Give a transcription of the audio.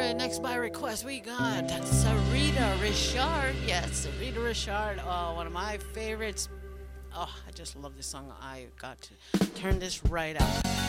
Next by request, we got Sarita Richard. Yes, Sarita Richard, one of my favorites. Oh, I just love this song. I got to turn this right out.